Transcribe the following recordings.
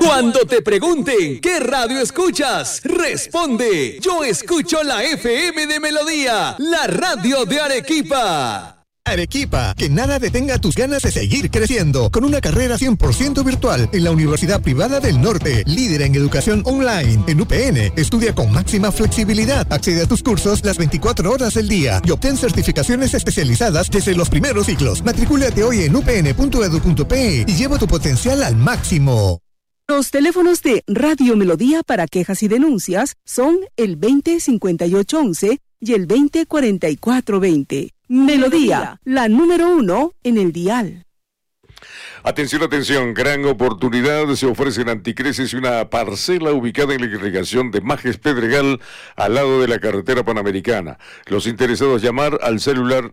Cuando te pregunten qué radio escuchas, responde: yo escucho la FM de Melodía, la radio de Arequipa. Arequipa, que nada detenga tus ganas de seguir creciendo, con una carrera 100% virtual en la Universidad Privada del Norte, líder en educación online. En UPN, estudia con máxima flexibilidad, accede a tus cursos las 24 horas del día y obtén certificaciones especializadas desde los primeros ciclos. Matricúlate hoy en upn.edu.pe y lleva tu potencial al máximo. Los teléfonos de Radio Melodía para quejas y denuncias son el 205811 y el 204420. Melodía, la número 1 en el dial. Atención, atención, gran oportunidad, se ofrecen anticreces y una parcela ubicada en la irrigación de Majes Pedregal, al lado de la carretera panamericana. Los interesados llamar al celular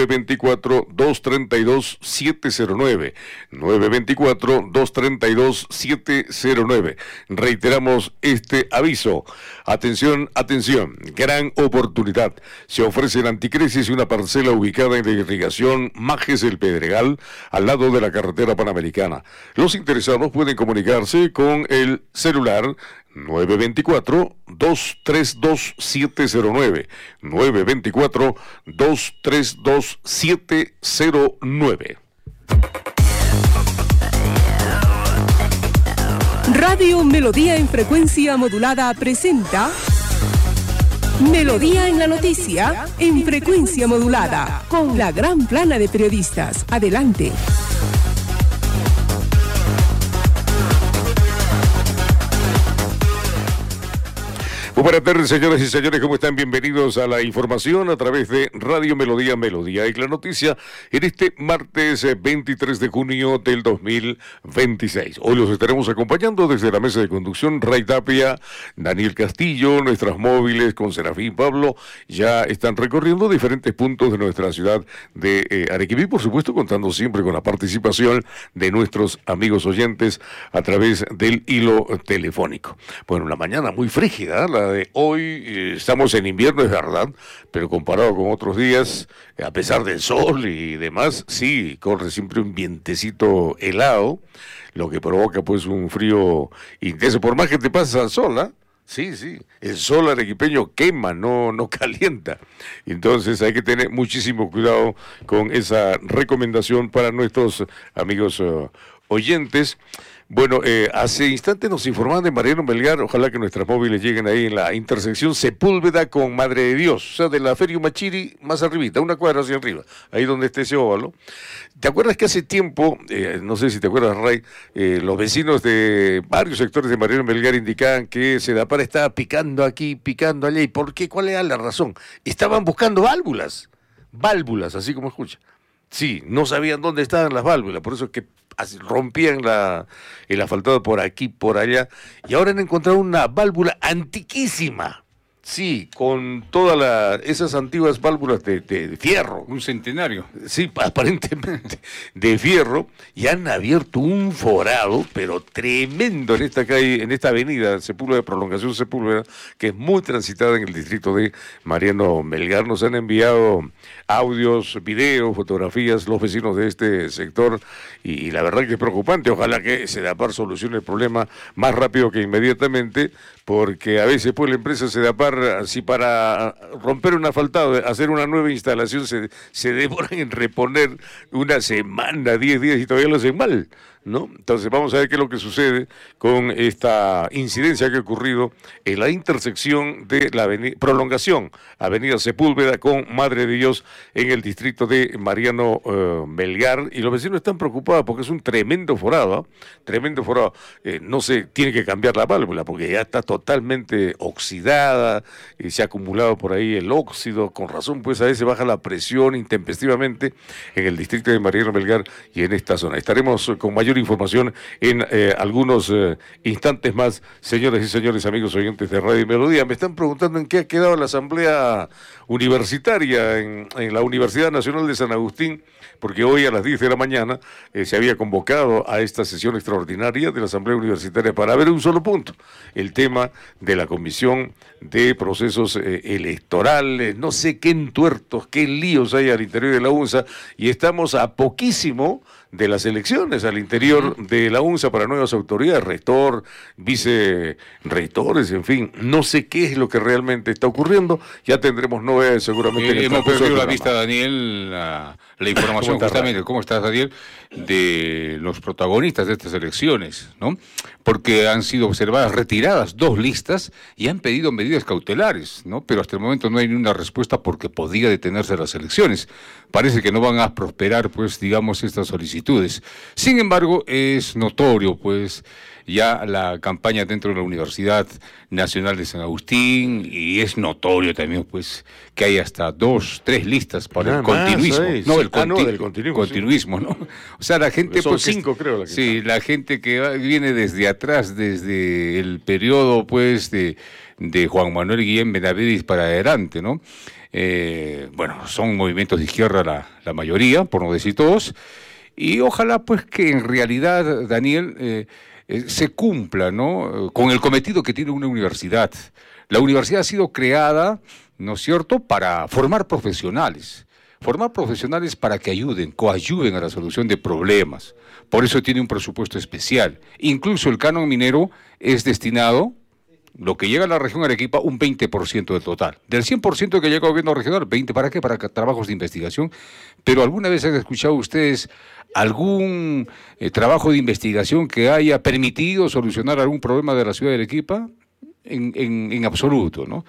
924-232-709, 924-232-709. Reiteramos este aviso. Atención, atención, gran oportunidad, se ofrecen anticreces y una parcela ubicada en la irrigación Majes el Pedregal, al lado de la carretera panamericana. Los interesados pueden comunicarse con el celular 924-232-709, 924-232-709. Radio Melodía en frecuencia modulada presenta Melodía en la noticia en frecuencia modulada, con la gran plana de periodistas. Adelante. Muy buenas tardes, señoras y señores, ¿cómo están? Bienvenidos a la información a través de Radio Melodía, Melodía y la noticia en este martes 23 de junio del 2026. Hoy los estaremos acompañando desde la mesa de conducción, Ray Tapia, Daniel Castillo, nuestras móviles con Serafín Pablo, ya están recorriendo diferentes puntos de nuestra ciudad de Arequipa y por supuesto contando siempre con la participación de nuestros amigos oyentes a través del hilo telefónico. Bueno, una mañana muy frígida, la de hoy, estamos en invierno, es verdad, pero comparado con otros días, a pesar del sol y demás, sí, corre siempre un vientecito helado, lo que provoca pues un frío intenso, por más que te pases al sol, ¿ah? Sí, el sol arequipeño quema, no calienta. Entonces hay que tener muchísimo cuidado con esa recomendación para nuestros amigos oyentes. Bueno, hace instantes nos informaban de Mariano Melgar, ojalá que nuestras móviles lleguen ahí en la intersección Sepúlveda con Madre de Dios, o sea, de la Feria Humachiri más arribita, una cuadra hacia arriba, ahí donde está ese óvalo. ¿Te acuerdas que hace tiempo, no sé si te acuerdas, Ray, los vecinos de varios sectores de Mariano Melgar indicaban que Sedapar estaba picando aquí, picando allá? ¿Y por qué? ¿Cuál era la razón? Estaban buscando válvulas, así como escucha. Sí, no sabían dónde estaban las válvulas, por eso es que rompían el asfaltado por aquí, por allá, y ahora han encontrado una válvula antiquísima, sí, con todas esas antiguas válvulas de fierro. Un centenario. Sí, aparentemente, de fierro, y han abierto un forado, pero tremendo en esta calle, en esta avenida Sepúlveda, Prolongación Sepúlveda, que es muy transitada en el distrito de Mariano Melgar. Nos han enviado audios, videos, fotografías, los vecinos de este sector, y la verdad que es preocupante. Ojalá que Sedapar solucione el problema más rápido que inmediatamente, porque a veces pues la empresa Sedapar, si para romper un asfaltado, hacer una nueva instalación, se demoran en reponer una semana, 10 días, y todavía lo hacen mal, ¿no? Entonces vamos a ver qué es lo que sucede con esta incidencia que ha ocurrido en la intersección de la prolongación Avenida Sepúlveda con Madre de Dios en el distrito de Mariano Melgar, y los vecinos están preocupados porque es un tremendo forado, tremendo forado. No se tiene que cambiar la válvula porque ya está totalmente oxidada y se ha acumulado por ahí el óxido, con razón pues a veces baja la presión intempestivamente en el distrito de Mariano Melgar y en esta zona. Estaremos con mayor información en algunos instantes más, señoras y señores, amigos oyentes de Radio Melodía. Me están preguntando en qué ha quedado la asamblea universitaria en la Universidad Nacional de San Agustín, porque hoy a las 10 de la mañana se había convocado a esta sesión extraordinaria de la Asamblea Universitaria para ver un solo punto, el tema de la Comisión de Procesos Electorales. No sé qué entuertos, qué líos hay al interior de la UNSA, y estamos a poquísimo de las elecciones al interior de la UNSA para nuevas autoridades, rector, vicerrectores, en fin. No sé qué es lo que realmente está ocurriendo. Ya tendremos novedades seguramente. Hemos perdido la vista, Daniel, la información justamente, ¿cómo estás, Daniel?, de los protagonistas de estas elecciones, ¿no? Porque han sido observadas, retiradas 2 listas y han pedido medidas cautelares, ¿no? Pero hasta el momento no hay ni una respuesta porque podría detenerse las elecciones. Parece que no van a prosperar, pues, digamos, estas solicitudes. Sin embargo, es notorio, pues, ya la campaña dentro de la Universidad Nacional de San Agustín, y es notorio también, pues, que hay hasta 2, 3 listas para el continuismo. Del continuismo, ¿no? O sea, la gente... Son pues, 5, creo. Sí, la gente que viene desde atrás, desde el periodo, pues, de Juan Manuel Guillén Benavides para adelante, ¿no? Bueno, son movimientos de izquierda la mayoría, por no decir todos, y ojalá, pues, que en realidad, Daniel... se cumpla, ¿no?, con el cometido que tiene una universidad. La universidad ha sido creada, ¿no es cierto?, para formar profesionales para que coayuden a la solución de problemas. Por eso tiene un presupuesto especial. Incluso el canon minero es destinado, lo que llega a la región Arequipa, un 20% del total. Del 100% que llega al gobierno regional, 20%, ¿para qué? Para trabajos de investigación. Pero ¿alguna vez han escuchado ustedes algún trabajo de investigación que haya permitido solucionar algún problema de la ciudad de Arequipa? En absoluto, ¿no?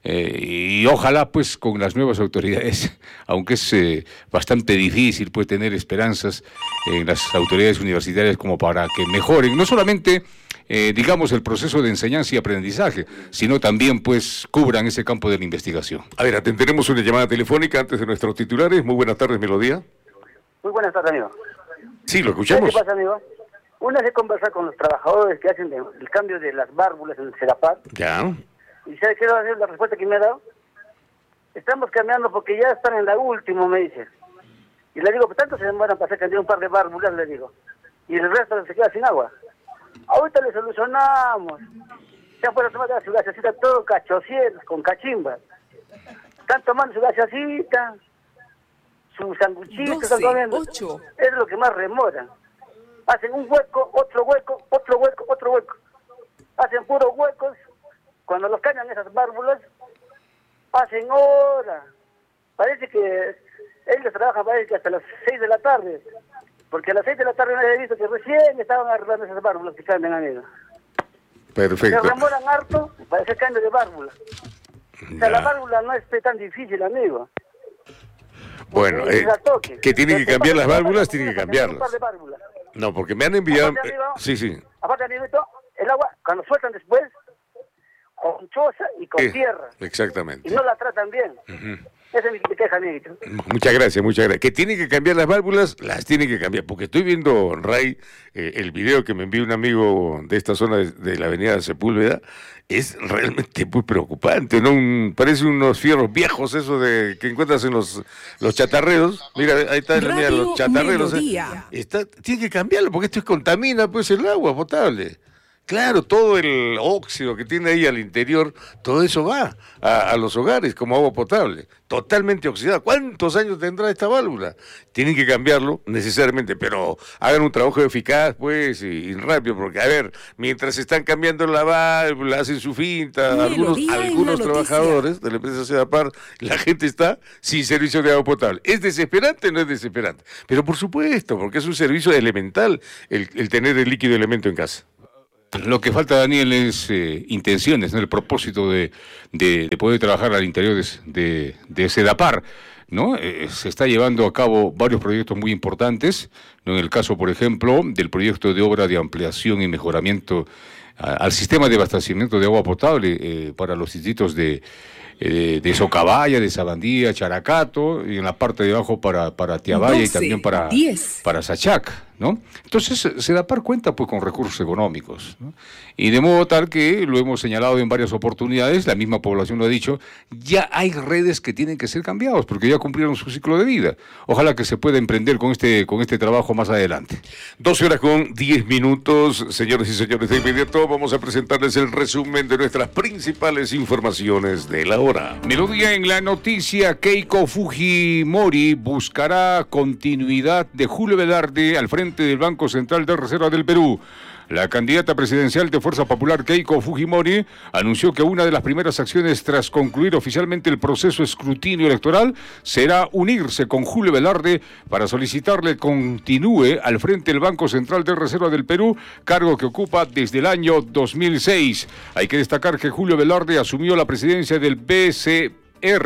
Y ojalá, pues, con las nuevas autoridades, aunque es bastante difícil, pues, tener esperanzas en las autoridades universitarias como para que mejoren, no solamente, digamos, el proceso de enseñanza y aprendizaje, sino también, pues, cubran ese campo de la investigación. A ver, atenderemos una llamada telefónica antes de nuestros titulares. Muy buenas tardes, Melodía. Muy buenas tardes, amigo. Sí, lo escuchamos. ¿Qué pasa, amigo? Una vez he conversado con los trabajadores que hacen el cambio de las válvulas en el Sedapar. Ya. ¿Y sabe qué va a ser la respuesta que me ha dado? Estamos cambiando porque ya están en la última, me dice. Y le digo, tanto se demoran para hacer cambiar un par de válvulas, le digo. Y el resto se queda sin agua. Ahorita le solucionamos. Se han puesto a tomar su gasecita todo cachociel, con cachimba. Están tomando su gasecita, su sanguchito, están comiendo. 8. Es lo que más remora. Hacen un hueco, otro hueco, otro hueco, otro hueco. Hacen puros huecos. Cuando los cañan esas válvulas, hacen horas. Parece que ellos trabajan, parece que hasta las 6 de la tarde. Porque a las 6 de la tarde no he visto que recién estaban arreglando esas válvulas que cambian, amigo. Perfecto. Se remoran harto para ese cambio de válvula. O sea, la válvula no es tan difícil, amigo. Bueno, que tiene que cambiar las válvulas, tiene que cambiarlas. No, porque me han enviado... sí. Aparte, amiguito, el agua, cuando sueltan después, con choza y con tierra. Exactamente. Y no la tratan bien. Esa es mi queja, amiguito. Muchas gracias. Que tienen que cambiar las válvulas, las tienen que cambiar. Porque estoy viendo, Ray, el video que me envió un amigo de esta zona de la avenida Sepúlveda. Es realmente muy preocupante, ¿no? Parece unos fierros viejos esos que encuentras en los chatarreros. Mira, ahí está en la avenida los chatarreros. Tiene que cambiarlo porque esto contamina, pues, el agua potable. Claro, todo el óxido que tiene ahí al interior, todo eso va a los hogares como agua potable, totalmente oxidada. ¿Cuántos años tendrá esta válvula? Tienen que cambiarlo necesariamente, pero hagan un trabajo eficaz, pues, y rápido, porque, a ver, mientras están cambiando la válvula, hacen su finta, algunos trabajadores de la empresa Sedapar, la gente está sin servicio de agua potable. ¿Es desesperante? No es desesperante. Pero por supuesto, porque es un servicio elemental el tener el líquido elemento en casa. Lo que falta, Daniel, es intenciones, ¿no? El propósito de poder trabajar al interior de Sedapar, ¿no? Se está llevando a cabo varios proyectos muy importantes, ¿no? En el caso, por ejemplo, del proyecto de obra de ampliación y mejoramiento al sistema de abastecimiento de agua potable para los distritos de Socabaya, de Sabandía, Characato, y en la parte de abajo para Tiabaya 12, y también para Sachac, ¿no? Entonces, Sedapar cuenta, pues, con recursos económicos, ¿no? Y de modo tal que, lo hemos señalado en varias oportunidades, la misma población lo ha dicho, ya hay redes que tienen que ser cambiados, porque ya cumplieron su ciclo de vida. Ojalá que se pueda emprender con este trabajo más adelante. 12:10, señores y señores. De inmediato vamos a presentarles el resumen de nuestras principales informaciones de la hora. hora. Melodía en la noticia. Keiko Fujimori buscará continuidad de Julio Velarde al frente del Banco Central de Reserva del Perú. La candidata presidencial de Fuerza Popular, Keiko Fujimori, anunció que una de las primeras acciones tras concluir oficialmente el proceso de escrutinio electoral será unirse con Julio Velarde para solicitarle continúe al frente del Banco Central de Reserva del Perú, cargo que ocupa desde el año 2006. Hay que destacar que Julio Velarde asumió la presidencia del BCR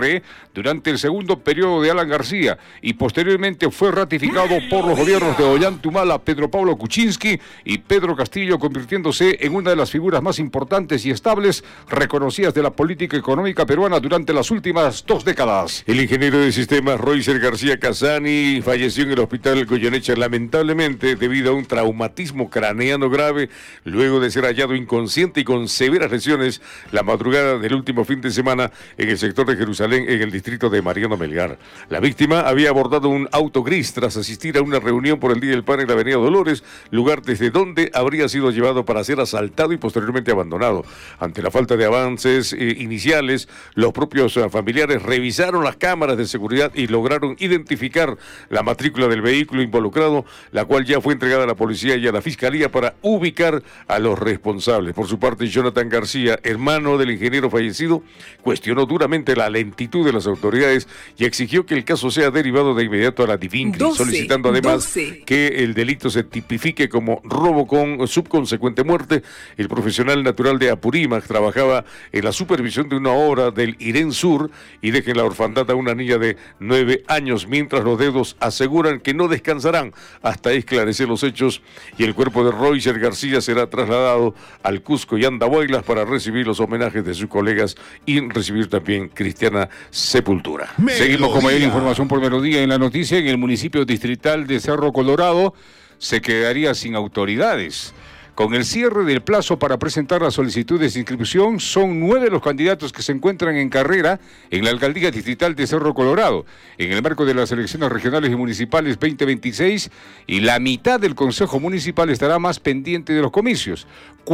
durante el segundo periodo de Alan García y posteriormente fue ratificado por los gobiernos de Ollanta-Humala, Pedro Pablo Kuczynski y Pedro Castillo, convirtiéndose en una de las figuras más importantes y estables reconocidas de la política económica peruana durante las últimas 2 décadas. El ingeniero de sistemas Roycer García Casani falleció en el hospital Goyeneche lamentablemente debido a un traumatismo craneano grave luego de ser hallado inconsciente y con severas lesiones la madrugada del último fin de semana en el sector de Jerusalén, en el distrito de Mariano Melgar. La víctima había abordado un auto gris tras asistir a una reunión por el Día del Padre en la avenida Dolores, lugar desde donde habría sido llevado para ser asaltado y posteriormente abandonado. Ante la falta de avances iniciales, los propios familiares revisaron las cámaras de seguridad y lograron identificar la matrícula del vehículo involucrado, la cual ya fue entregada a la policía y a la fiscalía para ubicar a los responsables. Por su parte, Jonathan García, hermano del ingeniero fallecido, cuestionó duramente la lentitud de las autoridades y exigió que el caso sea derivado de inmediato a la DIVINCRI, solicitando además que el delito se tipifique como robo con subconsecuente muerte. El profesional natural de Apurímac trabajaba en la supervisión de una obra del Irén Sur y deja en la orfandad a una niña de 9 años, mientras los dedos aseguran que no descansarán hasta esclarecer los hechos y el cuerpo de Roycer García será trasladado al Cusco y Andahuaylas para recibir los homenajes de sus colegas y recibir también cristiana sepultura. Seguimos con mayor información por Melodía en la noticia. En el municipio distrital de Cerro Colorado se quedaría sin autoridades. Con el cierre del plazo para presentar las solicitudes de inscripción, son 9 los candidatos que se encuentran en carrera en la alcaldía distrital de Cerro Colorado, en el marco de las elecciones regionales y municipales 2026, y la mitad del Consejo Municipal estará más pendiente de los comicios.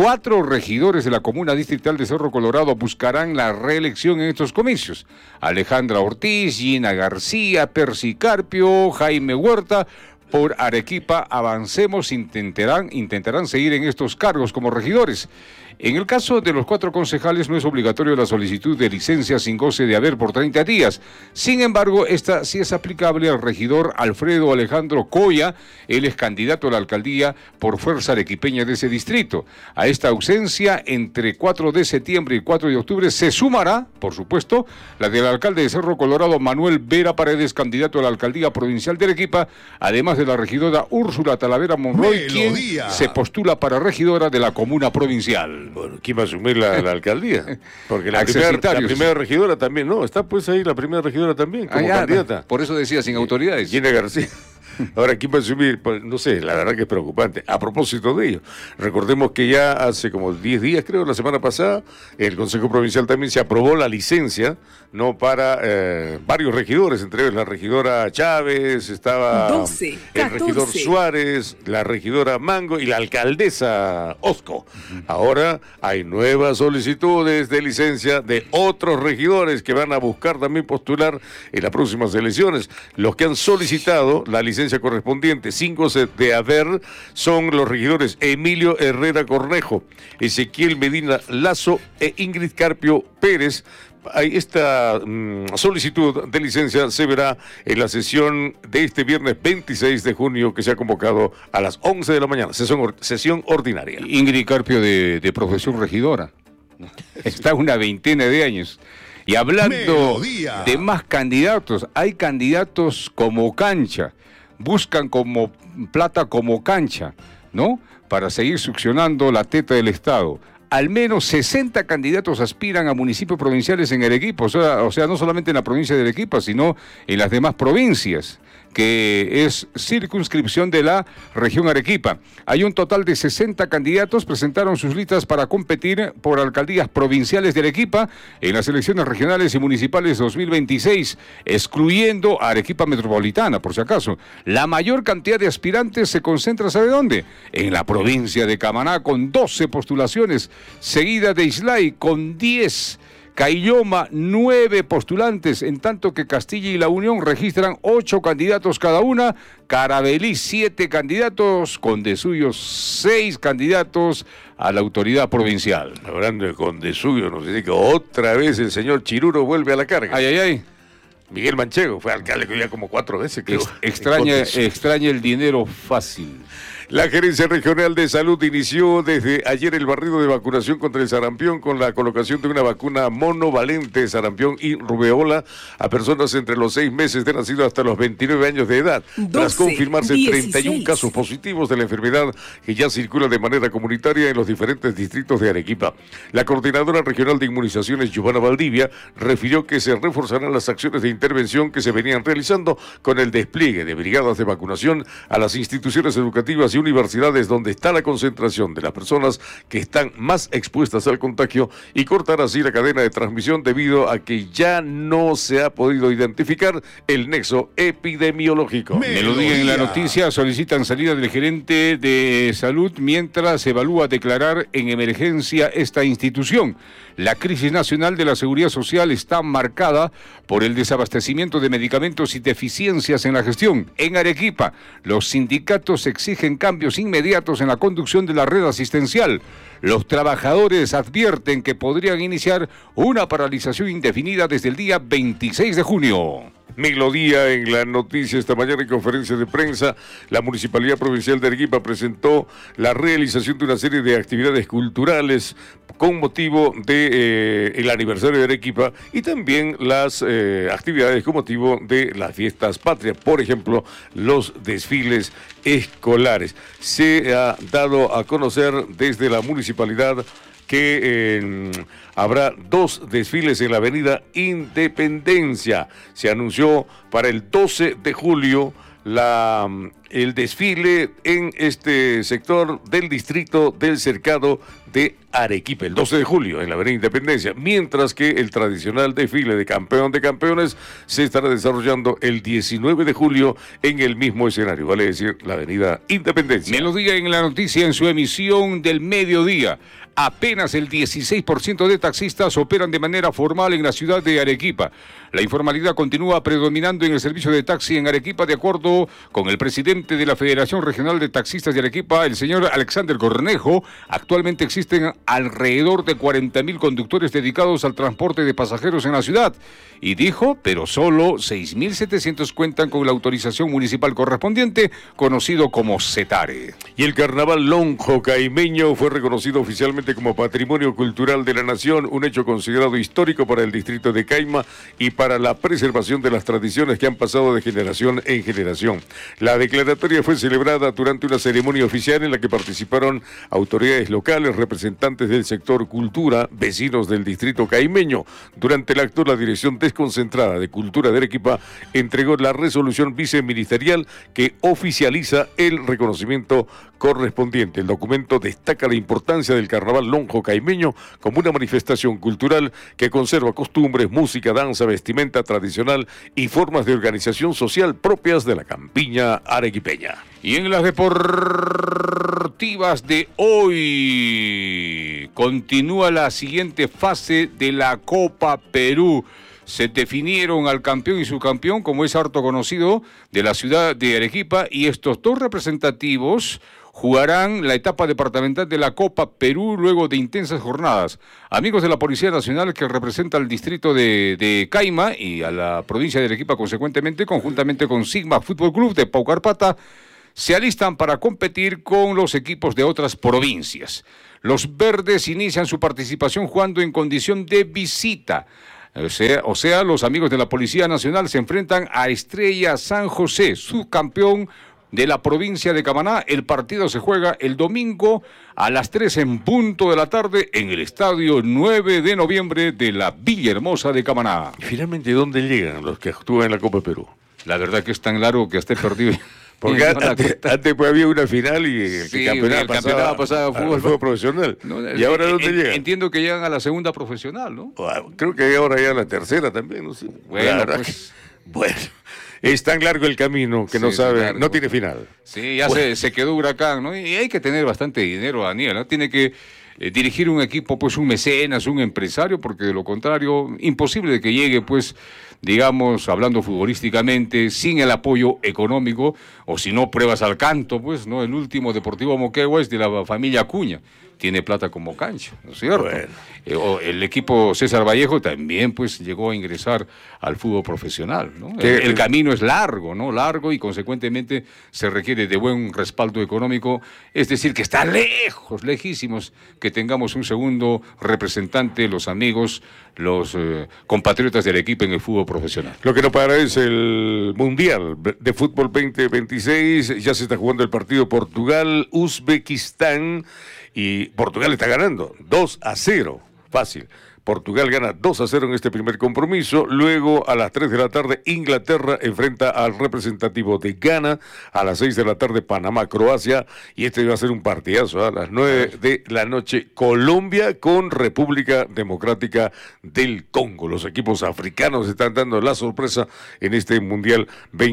4 regidores de la comuna distrital de Cerro Colorado buscarán la reelección en estos comicios: Alejandra Ortiz, Gina García, Percy Carpio, Jaime Huerta. Por Arequipa Avancemos intentarán seguir en estos cargos como regidores. En el caso de los 4 concejales no es obligatorio la solicitud de licencia sin goce de haber por 30 días. Sin embargo, esta sí es aplicable al regidor Alfredo Alejandro Coya. Él es candidato a la alcaldía por Fuerza Arequipeña de ese distrito. A esta ausencia, entre 4 de septiembre y 4 de octubre, se sumará, por supuesto, la del alcalde de Cerro Colorado, Manuel Vera Paredes, candidato a la alcaldía provincial de Arequipa, además de la regidora Úrsula Talavera Monroy, quien se postula para regidora de la comuna provincial. Bueno, ¿quién va a asumir la alcaldía? Porque la primera regidora también, no, está pues ahí la primera regidora también como candidata. Por eso decía, sin autoridades. Gina García. Ahora, ¿quién va a asumir? Pues, no sé, la verdad que es preocupante. A propósito de ello, recordemos que ya hace como 10 días, creo, la semana pasada, el Consejo Provincial también se aprobó la licencia, ¿no?, para varios regidores, entre ellos la regidora Chávez, estaba 12, el regidor Suárez, la regidora Mango y la alcaldesa Osco. Ahora hay nuevas solicitudes de licencia de otros regidores que van a buscar también postular en las próximas elecciones. Los que han solicitado la licencia correspondiente sin goce de haber son los regidores Emilio Herrera Cornejo, Ezequiel Medina Lazo e Ingrid Carpio Pérez. Esta solicitud de licencia se verá en la sesión de este viernes 26 de junio que se ha convocado a las 11 de la mañana, sesión ordinaria. Ingrid Carpio de profesión regidora, está una 20 de años. Y hablando de más candidatos, hay candidatos como cancha, buscan como plata como cancha, ¿no?, para seguir succionando la teta del Estado. Al menos 60 candidatos aspiran a municipios provinciales en Arequipa, o sea, no solamente en la provincia de Arequipa, sino en las demás provincias, que es circunscripción de la región Arequipa. Hay un total de 60 candidatos, presentaron sus listas para competir por alcaldías provinciales de Arequipa en las elecciones regionales y municipales 2026, excluyendo a Arequipa Metropolitana, por si acaso. La mayor cantidad de aspirantes se concentra, ¿sabe dónde? En la provincia de Camaná, con 12 postulaciones, seguida de Islay con 10. Caylloma, 9 postulantes, en tanto que Castilla y La Unión registran 8 candidatos cada una. Caravelí, 7 candidatos. Condesuyo, 6 candidatos a la autoridad provincial. Hablando de Condesuyo, nos dice que otra vez el señor Chiruro vuelve a la carga. Ay, ay, ay. Miguel Manchego fue alcalde ya como 4 veces, creo. Extraña el dinero fácil. La Gerencia Regional de Salud inició desde ayer el barrido de vacunación contra el sarampión con la colocación de una vacuna monovalente, sarampión y rubeola a personas entre los 6 meses de nacido hasta los 29 años de edad. 12, Tras confirmarse 16. 31 casos positivos de la enfermedad que ya circula de manera comunitaria en los diferentes distritos de Arequipa. La coordinadora regional de inmunizaciones, Giovanna Valdivia, refirió que se reforzarán las acciones de intervención que se venían realizando con el despliegue de brigadas de vacunación a las instituciones educativas y universidades donde está la concentración de las personas que están más expuestas al contagio y cortar así la cadena de transmisión debido a que ya no se ha podido identificar el nexo epidemiológico. Melodía en la noticia, solicitan salida del gerente de salud mientras evalúa declarar en emergencia esta institución. La crisis nacional de la seguridad social está marcada por el desabastecimiento de medicamentos y deficiencias en la gestión. En Arequipa, los sindicatos exigen cambios inmediatos en la conducción de la red asistencial. Los trabajadores advierten que podrían iniciar una paralización indefinida desde el día 26 de junio. Melodía en la noticia esta mañana en conferencia de prensa. La Municipalidad Provincial de Arequipa presentó la realización de una serie de actividades culturales con motivo de el aniversario de Arequipa y también las actividades con motivo de las fiestas patrias, por ejemplo, los desfiles escolares. Se ha dado a conocer desde la municipalidad que habrá 2 desfiles en la avenida Independencia. Se anunció para el 12 de julio el desfile en este sector del distrito del Cercado de Arequipa, el 12 de julio en la avenida Independencia, mientras que el tradicional desfile de campeón de campeones se estará desarrollando el 19 de julio en el mismo escenario, vale decir, la avenida Independencia. Melodía en la noticia en su emisión del mediodía. Apenas el 16% de taxistas operan de manera formal en la ciudad de Arequipa. La informalidad continúa predominando en el servicio de taxi en Arequipa, de acuerdo con el presidente de la Federación Regional de Taxistas de Arequipa, el señor Alexander Cornejo. Actualmente existen alrededor de 40.000 conductores dedicados al transporte de pasajeros en la ciudad. Y dijo, pero solo 6.700 cuentan con la autorización municipal correspondiente, conocido como CETARE. Y el Carnaval Lonjo Caimeño fue reconocido oficialmente como Patrimonio Cultural de la Nación, un hecho considerado histórico para el distrito de Caima y para la preservación de las tradiciones que han pasado de generación en generación. La declaratoria fue celebrada durante una ceremonia oficial en la que participaron autoridades locales, representantes del sector cultura, vecinos del distrito caimeño. Durante el acto, la Dirección Desconcentrada de Cultura de Arequipa entregó la resolución viceministerial que oficializa el reconocimiento correspondiente. El documento destaca la importancia del Carnaval Lonjo Caimeño como una manifestación cultural que conserva costumbres, música, danza, vestimenta tradicional y formas de organización social propias de la campiña arequipeña. Y en las deportivas de hoy continúa la siguiente fase de la Copa Perú. Se definieron al campeón y subcampeón, como es harto conocido, de la ciudad de Arequipa, y estos 2 representativos jugarán la etapa departamental de la Copa Perú luego de intensas jornadas. Amigos de la Policía Nacional, que representa al distrito de Caima y a la provincia de Arequipa consecuentemente, conjuntamente con Sigma Fútbol Club de Paucarpata, se alistan para competir con los equipos de otras provincias. Los verdes inician su participación jugando en condición de visita. O sea, los amigos de la Policía Nacional se enfrentan a Estrella San José, subcampeón de la provincia de Camaná. El partido se juega el domingo a las 3 en punto de la tarde en el estadio 9 de noviembre de la Villahermosa de Camaná. ¿Y finalmente dónde llegan los que actúan en la Copa Perú? La verdad que es tan largo que hasta he perdido. Porque antes pues había una final y el campeonato pasaba fútbol profesional. No, ¿Y ahora dónde llegan? Entiendo que llegan a la segunda profesional, ¿no? Creo que ahora ya a la tercera también, no sé. Bueno, pues... Bueno, es tan largo el camino que no sabe, no tiene final. Sí, ya se quedó Huracán, ¿no? Y hay que tener bastante dinero, Daniel, ¿no? Tiene que dirigir un equipo, pues un mecenas, un empresario, porque de lo contrario, imposible de que llegue, pues, digamos, hablando futbolísticamente, sin el apoyo económico, o si no, pruebas al canto, pues, ¿no? El último Deportivo Moquegua es de la familia Acuña, tiene plata como cancha, ¿no es cierto? Bueno. El equipo César Vallejo también, pues, llegó a ingresar al fútbol profesional, ¿no? El camino es largo, ¿no? Largo, y consecuentemente se requiere de buen respaldo económico, es decir, que está lejos, lejísimos, que tengamos un segundo representante, los amigos, los compatriotas del equipo en el fútbol profesional. Lo que no para es el Mundial de Fútbol 2026, ya se está jugando el partido Portugal-Uzbekistán, y Portugal está ganando 2-0, fácil. Portugal gana 2-0 en este primer compromiso. Luego, a las 3 de la tarde, Inglaterra enfrenta al representativo de Ghana. A las 6 de la tarde, Panamá, Croacia. Y este va a ser un partidazo. A las 9 de la noche, Colombia con República Democrática del Congo. Los equipos africanos están dando la sorpresa en este Mundial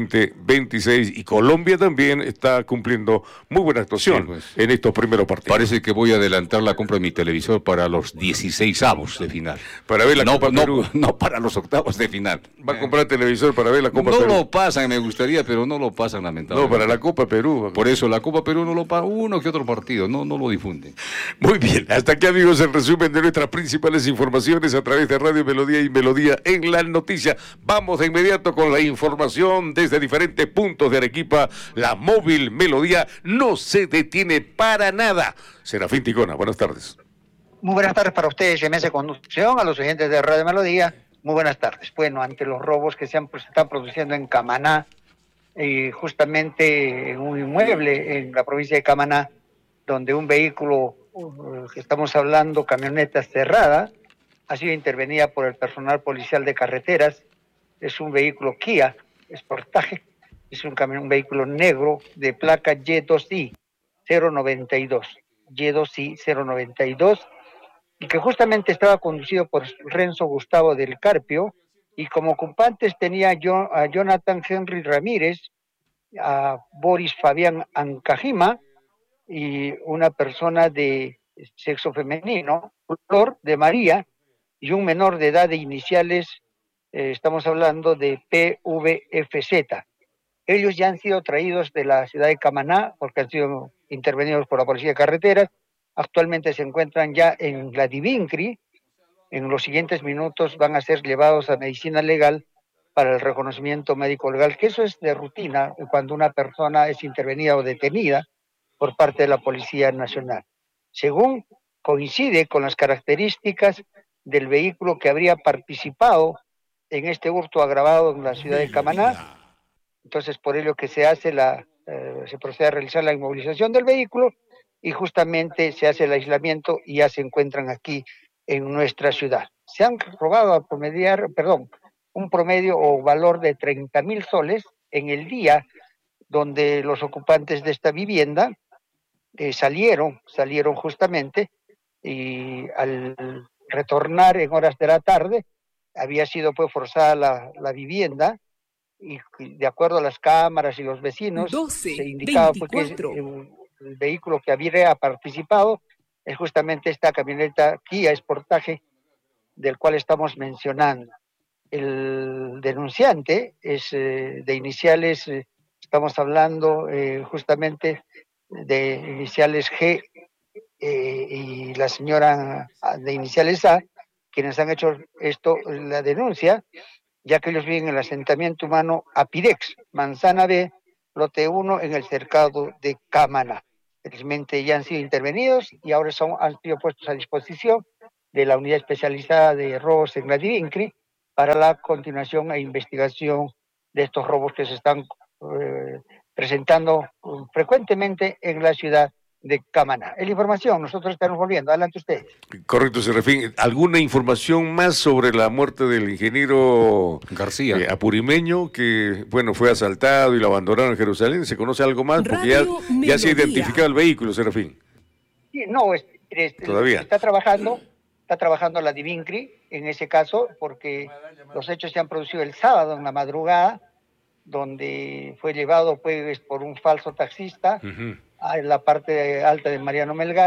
2026. Y Colombia también está cumpliendo muy buena actuación, sí, pues, en estos primeros partidos. Parece que voy a adelantar la compra de mi televisor para los 16avos de final. Para ver la Copa Perú. No para los octavos de final. Va a comprar televisor para ver la Copa Perú. No lo pasan, me gustaría, pero no lo pasan, lamentablemente. No, para la Copa Perú. Por eso la Copa Perú no lo paga uno que otro partido, no lo difunden. Muy bien, hasta aquí, amigos, el resumen de nuestras principales informaciones a través de Radio Melodía y Melodía en las noticias. Vamos de inmediato con la información desde diferentes puntos de Arequipa. La móvil Melodía no se detiene para nada. Serafín Ticona, buenas tardes. Muy buenas tardes para ustedes, MS Conducción, a los oyentes de Radio Melodía. Muy buenas tardes. Bueno, ante los robos que se están produciendo en Camaná, justamente en un inmueble en la provincia de Camaná, donde un vehículo, que estamos hablando, camioneta cerrada, ha sido intervenida por el personal policial de carreteras. Es un vehículo Kia, es portaje, es un vehículo negro de placa Y2I 092, Y2I 092, y que justamente estaba conducido por Renzo Gustavo del Carpio, y como ocupantes tenía a Jonathan Henry Ramírez, a Boris Fabián Ancajima, y una persona de sexo femenino, Flor de María, y un menor de edad de iniciales, estamos hablando de PVFZ. Ellos ya han sido traídos de la ciudad de Camaná, porque han sido intervenidos por la Policía de Carreteras. Actualmente se encuentran ya en la Divincri. En los siguientes minutos van a ser llevados a medicina legal para el reconocimiento médico legal, que eso es de rutina cuando una persona es intervenida o detenida por parte de la Policía Nacional. Según coincide con las características del vehículo que habría participado en este hurto agravado en la ciudad de Camaná, entonces por ello que se procede a realizar la inmovilización del vehículo, y justamente se hace el aislamiento y ya se encuentran aquí en nuestra ciudad. Se han robado un promedio o valor de 30,000 soles en el día donde los ocupantes de esta vivienda salieron justamente, y al retornar en horas de la tarde había sido pues forzada la vivienda, y de acuerdo a las cámaras y los vecinos 12, se indicaba 24. Pues, que el vehículo que había participado es justamente esta camioneta Kia Sportage del cual estamos mencionando. El denunciante es de iniciales, estamos hablando justamente de iniciales G, y la señora de iniciales A, quienes han hecho la denuncia, ya que ellos viven en el asentamiento humano Apidex, Manzana B, lote 1, en el cercado de Camaná. Felizmente ya han sido intervenidos y ahora han sido puestos a disposición de la unidad especializada de robos en la Divincri para la continuación e investigación de estos robos que se están presentando frecuentemente en la ciudad de Camaná. Es la información, nosotros estamos volviendo. Adelante ustedes. Correcto, Serafín. ¿Alguna información más sobre la muerte del ingeniero García apurimeño, que fue asaltado y lo abandonaron en Jerusalén? ¿Se conoce algo más? Porque ya se ha identificado el vehículo, Serafín. Sí, no, todavía está trabajando la Divincri en ese caso, porque los hechos se han producido el sábado en la madrugada, donde fue llevado pues por un falso taxista a la parte alta de Mariano Melgar,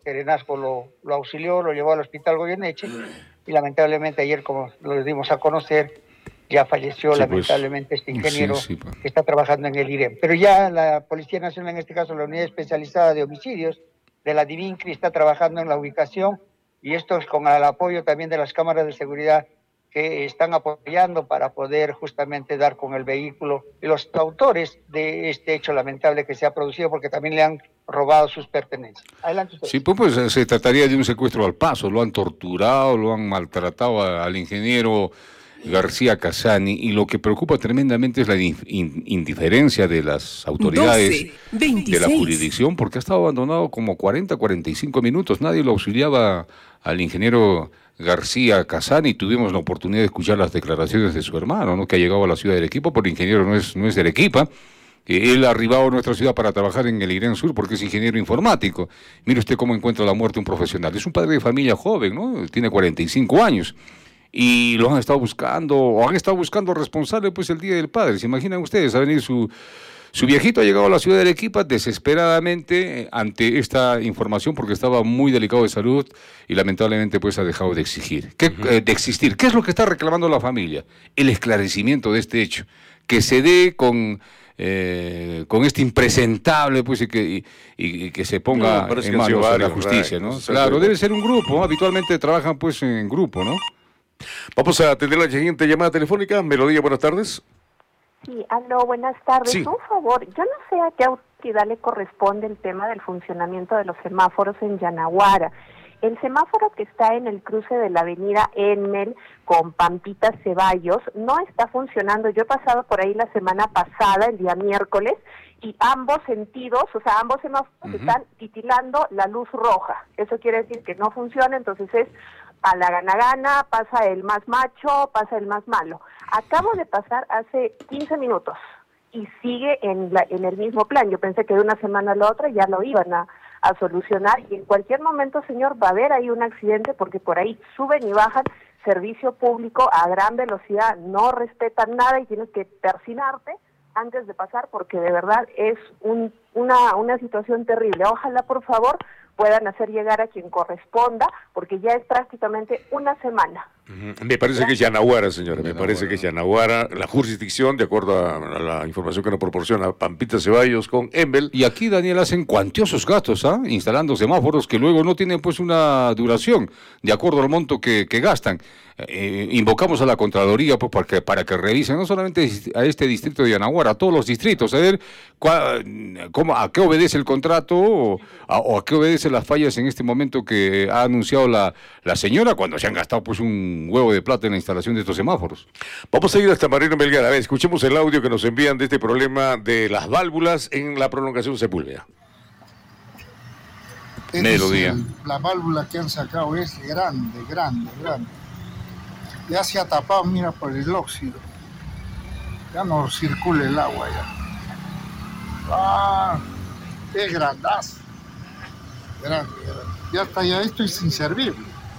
Serenazgo lo auxilió, lo llevó al hospital Goyeneche y lamentablemente ayer, como lo dimos a conocer, ya falleció lamentablemente este ingeniero que está trabajando en el IREM. Pero ya la Policía Nacional, en este caso la Unidad Especializada de Homicidios de la DIVINCRI, está trabajando en la ubicación, y esto es con el apoyo también de las cámaras de seguridad que están apoyando para poder justamente dar con el vehículo y los autores de este hecho lamentable que se ha producido, porque también le han robado sus pertenencias. Adelante usted. Sí, pues se trataría de un secuestro al paso, lo han torturado, lo han maltratado al ingeniero García Casani, y lo que preocupa tremendamente es la indiferencia de las autoridades de la jurisdicción, porque ha estado abandonado como 45 minutos, nadie lo auxiliaba al ingeniero García Casani. Tuvimos la oportunidad de escuchar las declaraciones de su hermano, ¿no?, que ha llegado a la ciudad de Arequipa, porque el ingeniero no es de Arequipa. Él ha arribado a nuestra ciudad para trabajar en el IREN Sur porque es ingeniero informático. Mire usted cómo encuentra la muerte un profesional. Es un padre de familia joven, ¿no? Tiene 45 años. Y lo han estado buscando responsable pues el Día del Padre. ¿Se imaginan ustedes? Ha venido su viejito, ha llegado a la ciudad de Arequipa desesperadamente ante esta información porque estaba muy delicado de salud y lamentablemente pues ha dejado de existir. ¿Qué es lo que está reclamando la familia? El esclarecimiento de este hecho. Que se dé con este impresentable pues y que se ponga en manos de la justicia, ¿no? Claro, debe ser un grupo, ¿no? Habitualmente trabajan pues en grupo, ¿no? Vamos a atender la siguiente llamada telefónica. Melodía, buenas tardes. Sí, aló, buenas tardes. Sí. Un favor, yo no sé a qué autoridad le corresponde el tema del funcionamiento de los semáforos en Yanaguara. El semáforo que está en el cruce de la avenida Enmel con Pampita Ceballos no está funcionando. Yo he pasado por ahí la semana pasada, el día miércoles, y ambos sentidos, o sea, ambos semáforos están titilando la luz roja. Eso quiere decir que no funciona, entonces es a la gana, pasa el más macho, pasa el más malo. Acabo de pasar hace 15 minutos y sigue en el mismo plan. Yo pensé que de una semana a la otra ya lo iban a solucionar, y en cualquier momento, señor, va a haber ahí un accidente porque por ahí suben y bajan servicio público a gran velocidad, no respetan nada y tienes que persinarte antes de pasar porque de verdad es una situación terrible. Ojalá, por favor, puedan hacer llegar a quien corresponda, porque ya es prácticamente una semana. Me parece que es Yanaguara, señora, me parece que es Yanaguara, la jurisdicción, de acuerdo a la información que nos proporciona Pampita Ceballos con Enmel. Y aquí, Daniel, hacen cuantiosos gastos, instalando semáforos que luego no tienen pues una duración, de acuerdo al monto que gastan. Invocamos a la Contraloría pues, para que revisen no solamente a este distrito de Yanaguara, a todos los distritos, a ver a qué obedece el contrato o a qué obedecen las fallas en este momento que ha anunciado la señora, cuando se han gastado pues un huevo de plata en la instalación de estos semáforos. Vamos a ir hasta Mariano Melgar. A ver, escuchemos el audio que nos envían de este problema de las válvulas en la prolongación Sepúlveda. Melodía. La válvula que han sacado es grande. Ya se ha tapado, mira, por el óxido. Ya no circula el agua ya. Es grandazo. Grande. Ya está, ya esto es inservible.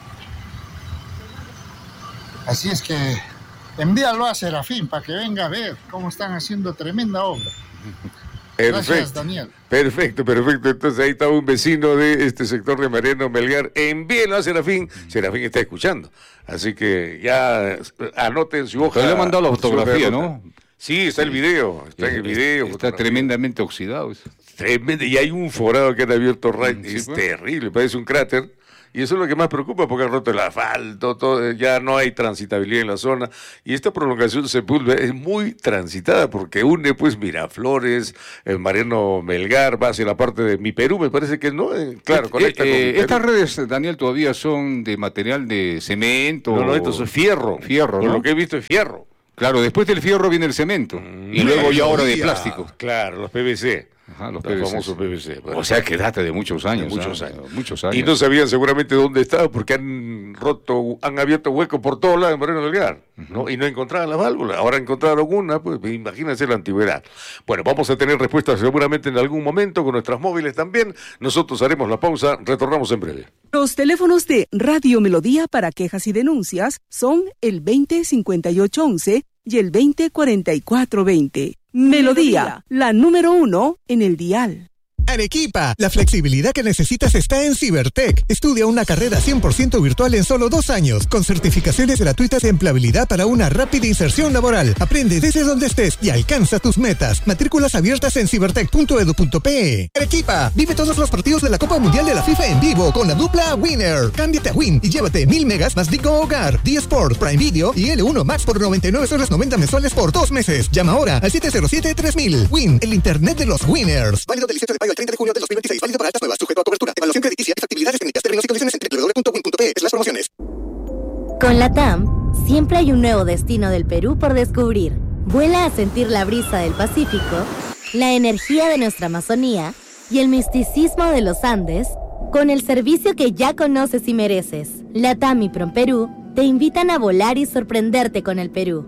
Así es que envíalo a Serafín para que venga a ver cómo están haciendo tremenda obra. Gracias, Daniel. Perfecto. Entonces ahí está un vecino de este sector de Mariano Melgar. Envíenlo a Serafín. Serafín está escuchando. Así que ya anoten su hoja. Pero le he mandado la fotografía, ¿no? Sí, está el video. Está tremendamente oxidado. Tremendo. Y hay un forado que han abierto. Es terrible, parece un cráter. Y eso es lo que más preocupa, porque han roto el asfalto, todo, ya no hay transitabilidad en la zona. Y esta prolongación Sepúlveda es muy transitada, porque une pues Miraflores, Mariano Melgar, va hacia la parte de Mi Perú, me parece que no, claro, conecta con estas redes, Daniel, todavía son de material de cemento. No, esto es fierro. Fierro, por ¿no? lo que he visto es fierro. Claro, después del fierro viene el cemento. Y luego ya ahora de plástico. Claro, los PVC. Ajá, los famosos PVC. O sea que data de muchos años. Muchos años. Y no sabían seguramente dónde estaba porque han abierto huecos por todos lados en Mariano Melgar, ¿no? Y no encontraban la válvula. Ahora encontraron una, pues imagínense la antigüedad. Bueno, vamos a tener respuestas seguramente en algún momento con nuestras móviles también. Nosotros haremos la pausa, retornamos en breve. Los teléfonos de Radio Melodía para quejas y denuncias son el 205811 y el 204420. Melodía, la número 1 en el dial. Arequipa. La flexibilidad que necesitas está en Cibertech. Estudia una carrera 100% virtual en solo 2 años, con certificaciones gratuitas de empleabilidad para una rápida inserción laboral. Aprende desde donde estés y alcanza tus metas. Matrículas abiertas en cibertech.edu.pe. Arequipa, vive todos los partidos de la Copa Mundial de la FIFA en vivo con la dupla Winner. Cámbiate a Win y llévate 1000 megas más Digo Hogar, D-Sport, Prime Video y L1 Max por 99,90 mensuales por 2 meses. Llama ahora al 707-3000. Win, el internet de los winners. Válido del 17 de mayo al 30 de junio de 2026. Válido para altas nuevas. Sujeto a cobertura. Evaluación crediticia y factibilidades técnicas. Términos y condiciones en www.win.pe/promociones. Con la TAM, siempre hay un nuevo destino del Perú por descubrir. Vuela a sentir la brisa del Pacífico, la energía de nuestra Amazonía y el misticismo de los Andes con el servicio que ya conoces y mereces. La TAM y PromPerú te invitan a volar y sorprenderte con el Perú.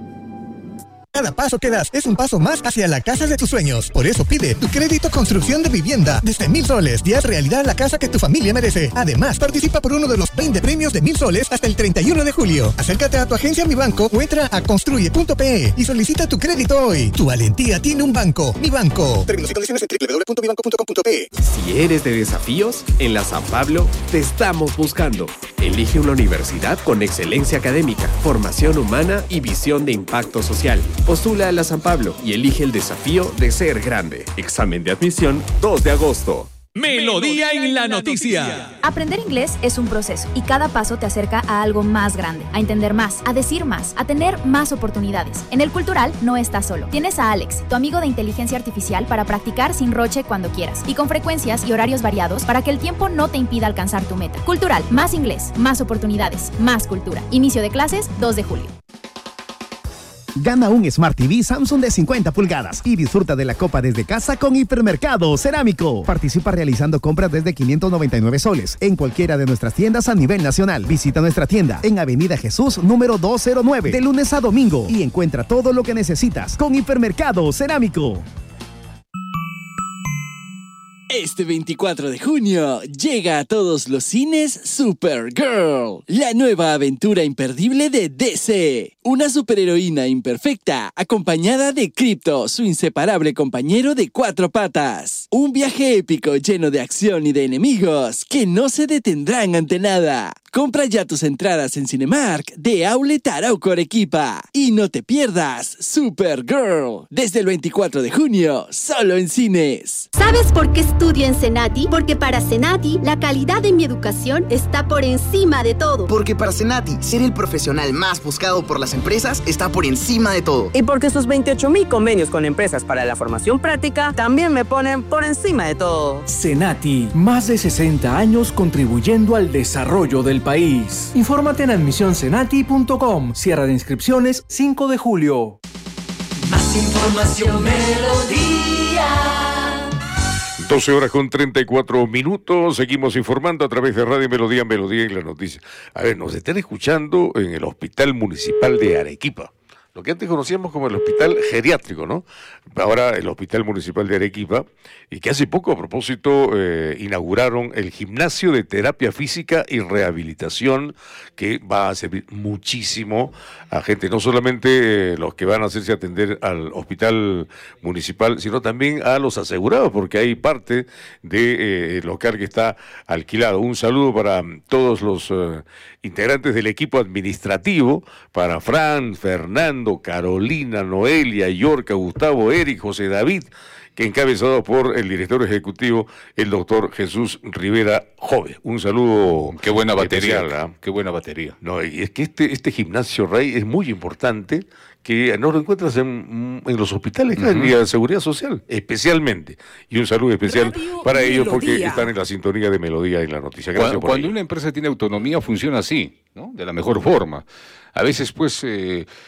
Cada paso que das es un paso más hacia la casa de tus sueños. Por eso pide tu crédito construcción de vivienda desde 1,000 soles y haz realidad la casa que tu familia merece. Además, participa por uno de los 20 premios de 1,000 soles hasta el 31 de julio. Acércate a tu agencia Mi Banco o entra a construye.pe y solicita tu crédito hoy. Tu valentía tiene un banco. Mi Banco. Términos y condiciones en www.mibanco.com.pe. Si eres de desafíos, en la San Pablo te estamos buscando. Elige una universidad con excelencia académica, formación humana y visión de impacto social. Postula a la San Pablo y elige el desafío de ser grande. Examen de admisión 2 de agosto. Melodía en la noticia. Aprender inglés es un proceso y cada paso te acerca a algo más grande, a entender más, a decir más, a tener más oportunidades. En el Cultural no estás solo. Tienes a Alex, tu amigo de inteligencia artificial, para practicar sin roche cuando quieras y con frecuencias y horarios variados para que el tiempo no te impida alcanzar tu meta. Cultural, más inglés, más oportunidades, más cultura. Inicio de clases 2 de julio. Gana un Smart TV Samsung de 50 pulgadas y disfruta de la copa desde casa con Hipermercado Cerámico. Participa realizando compras desde 599 soles en cualquiera de nuestras tiendas a nivel nacional. Visita nuestra tienda en Avenida Jesús número 209 de lunes a domingo y encuentra todo lo que necesitas con Hipermercado Cerámico. Este 24 de junio llega a todos los cines Supergirl, la nueva aventura imperdible de DC. Una superheroína imperfecta acompañada de Krypto, su inseparable compañero de 4 patas. Un viaje épico lleno de acción y de enemigos que no se detendrán ante nada. Compra ya tus entradas en Cinemark de Outlet Arauco Arequipa y no te pierdas Supergirl desde el 24 de junio solo en cines. ¿Sabes por qué estudio en Senati? Porque para Senati la calidad de mi educación está por encima de todo. Porque para Senati ser el profesional más buscado por las empresas está por encima de todo. Y porque sus 28,000 convenios con empresas para la formación práctica también me ponen por encima de todo. Senati, más de 60 años contribuyendo al desarrollo del país. Infórmate en admisioncenati.com. Cierre de inscripciones 5 de julio. Más información, Melodía. 12 horas con 34 minutos. Seguimos informando a través de Radio Melodía, Melodía y la noticia. A ver, nos están escuchando en el Hospital Municipal de Arequipa. Lo que antes conocíamos como el hospital geriátrico, ¿no? Ahora el Hospital Municipal de Arequipa, y que hace poco, a propósito, inauguraron el gimnasio de terapia física y rehabilitación, que va a servir muchísimo a gente, no solamente los que van a hacerse atender al Hospital Municipal, sino también a los asegurados, porque hay parte del local que está alquilado. Un saludo para todos los integrantes del equipo administrativo, para Fran, Fernando, Carolina, Noelia, Yorca, Gustavo, Eric, José David, que encabezado por el director ejecutivo, el doctor Jesús Rivera Jove. Un saludo. Qué buena batería, especial, ¿eh? Qué buena batería. No, y es que este gimnasio, Ray, es muy importante, que no lo encuentras en los hospitales, ni a la Seguridad Social, especialmente. Y un saludo especial para ellos, porque están en la sintonía de Melodía y la noticia. Gracias cuando una empresa tiene autonomía, funciona así, ¿no? De la mejor forma. A veces, pues,